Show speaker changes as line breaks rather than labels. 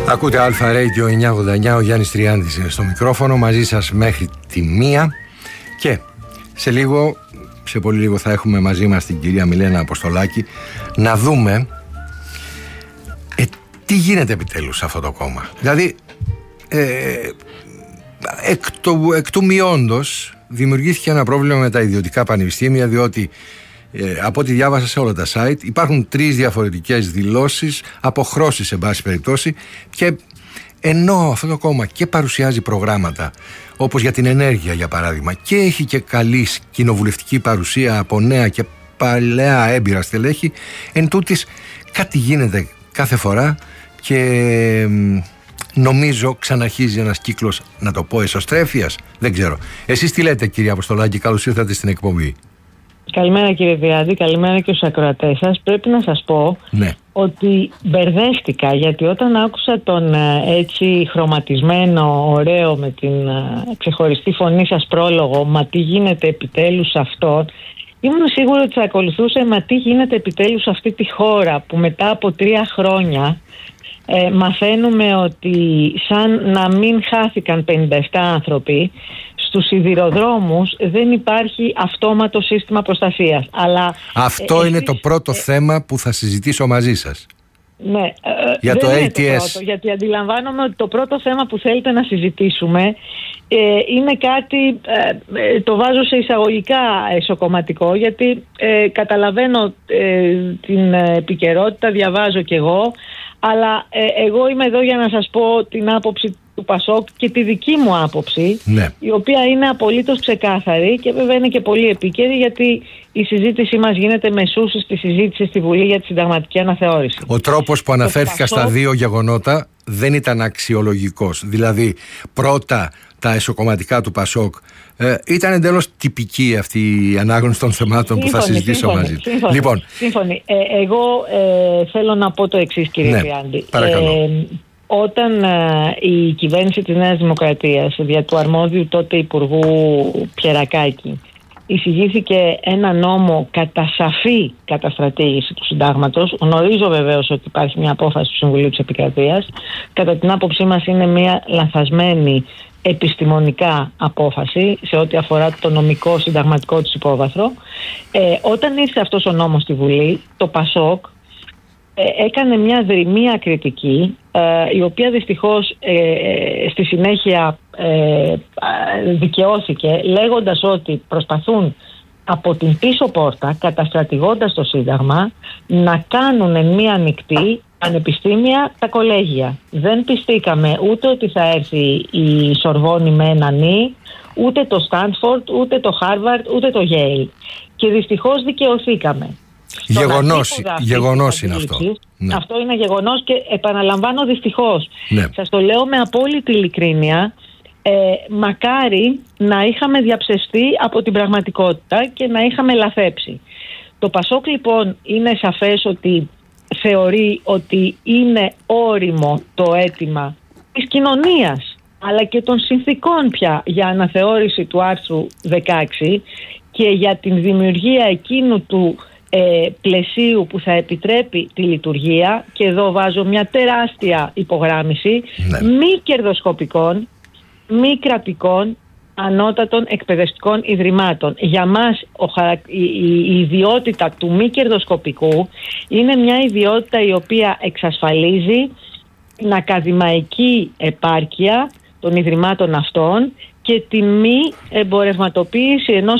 Ακούτε Αλφα Radio 989, ο Γιάννης Τριάντης είναι στο μικρόφωνο, μαζί σας μέχρι τη 1 και σε πολύ λίγο θα έχουμε μαζί μας την κυρία Μιλένα Αποστολάκη να δούμε τι γίνεται επιτέλους σε αυτό το κόμμα. Δηλαδή εκ του μειόντος δημιουργήθηκε ένα πρόβλημα με τα ιδιωτικά πανεπιστήμια, διότι από ό,τι διάβασα σε όλα τα site υπάρχουν 3 διαφορετικές δηλώσεις, αποχρώσεις σε πάση περιπτώσει, και ενώ αυτό το κόμμα και παρουσιάζει προγράμματα όπως για την ενέργεια για παράδειγμα και έχει και καλή κοινοβουλευτική παρουσία από νέα και παλαιά έμπειρα στελέχη, εν τούτης κάτι γίνεται κάθε φορά και νομίζω ξαναρχίζει ένας κύκλος, να το πω, εσωστρέφειας. Δεν ξέρω. Εσείς τι λέτε, κυρία Αποστολάκη? Καλώς ήρθατε στην εκπομπή.
Καλημέρα, κύριε Διάντη, καλημέρα και στους ακροατές σας. Πρέπει να σας πω ότι μπερδεύτηκα, γιατί όταν άκουσα τον έτσι χρωματισμένο, ωραίο, με την ξεχωριστή φωνή σας πρόλογο, μα τι γίνεται επιτέλους σε αυτόν, ήμουν σίγουρη ότι θα ακολουθούσε μα τι γίνεται επιτέλους σε αυτή τη χώρα που μετά από 3 χρόνια μαθαίνουμε ότι σαν να μην χάθηκαν 57 άνθρωποι, στους σιδηροδρόμους δεν υπάρχει αυτόματο σύστημα προστασίας. Αλλά
αυτό είναι το πρώτο θέμα που θα συζητήσω μαζί σας.
Ναι,
για
δεν
το
είναι
ATS.
το πρώτο, γιατί αντιλαμβάνομαι ότι το πρώτο θέμα που θέλετε να συζητήσουμε είναι κάτι, το βάζω σε εισαγωγικά εσωκομματικό, γιατί καταλαβαίνω την επικαιρότητα, διαβάζω κι εγώ, αλλά εγώ είμαι εδώ για να σας πω την άποψη του Πασόκ και τη δική μου άποψη, η οποία είναι απολύτως ξεκάθαρη και βέβαια είναι και πολύ επίκαιρη, γιατί η συζήτησή μας γίνεται μεσούσης τη συζήτηση στη Βουλή για τη συνταγματική αναθεώρηση. Ο
τρόπος που αναφέρθηκα στα 2 γεγονότα δεν ήταν αξιολογικός. Δηλαδή, πρώτα τα εσωκομματικά του Πασόκ, ήταν εντελώς τυπική αυτή η ανάγνωση των θεμάτων που θα συζητήσω μαζί.
Σύμφωνοι. Εγώ θέλω να πω το εξής, κύριε Τριάντη.
Παρακαλώ.
Όταν η κυβέρνηση της Νέας Δημοκρατίας, δια του αρμόδιου τότε Υπουργού Πιερακάκη, εισηγήθηκε ένα νόμο κατά σαφή καταστρατήγηση του συντάγματος, γνωρίζω βεβαίως ότι υπάρχει μια απόφαση του Συμβουλίου της Επικρατείας, κατά την άποψή μας είναι μια λανθασμένη επιστημονικά απόφαση σε ό,τι αφορά το νομικό συνταγματικό της υπόβαθρο. Όταν ήρθε αυτός ο νόμος στη Βουλή, το Πασόκ έκανε μια δρυμία κριτική, η οποία δυστυχώς στη συνέχεια δικαιώθηκε, λέγοντας ότι προσπαθούν από την πίσω πόρτα, καταστρατηγώντας το Σύνταγμα, να κάνουν μια ανοιχτή πανεπιστήμια τα κολέγια. Δεν πιστήκαμε ούτε ότι θα έρθει η Σορβόνη με ένα νι, ούτε το Στάνφορντ, ούτε το Χάρβαρντ, ούτε το Γέιλ. Και δυστυχώς δικαιωθήκαμε.
Γεγονός είναι αυτό.
Αυτό είναι γεγονός και επαναλαμβάνω δυστυχώς. Σας το λέω με απόλυτη ειλικρίνεια. Μακάρι να είχαμε διαψευστεί από την πραγματικότητα και να είχαμε λαθέψει. Το Πασόκ λοιπόν είναι σαφές ότι θεωρεί ότι είναι όριμο το αίτημα της κοινωνίας αλλά και των συνθήκων πια για αναθεώρηση του άρθρου 16 και για την δημιουργία εκείνου του πλαισίου που θα επιτρέπει τη λειτουργία, και εδώ βάζω μια τεράστια υπογράμμιση, μη κερδοσκοπικών, μη κρατικών ανώτατων εκπαιδευτικών ιδρυμάτων. Για μας η ιδιότητα του μη κερδοσκοπικού είναι μια ιδιότητα η οποία εξασφαλίζει την ακαδημαϊκή επάρκεια των ιδρυμάτων αυτών και τη μη εμπορευματοποίηση ενός